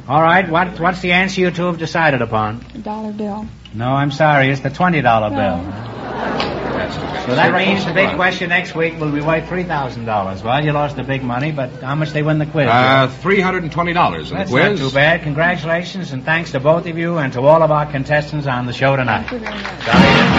All right, what's the answer you two have decided upon? $1 bill. No, I'm sorry, it's the $20 bill. So that means the big question next week will be worth $3,000. Well, you lost the big money, but how much they win the quiz? $320 in the quiz. That's not too bad. Congratulations, and thanks to both of you and to all of our contestants on the show tonight. Thank you very much. Sorry.